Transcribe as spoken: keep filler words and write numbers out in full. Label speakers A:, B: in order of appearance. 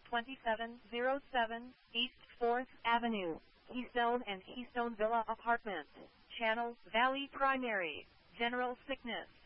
A: twenty-seven oh seven East fourth Avenue, Keystone and Keystone Villa Apartment. Channel Valley Primary. General sickness.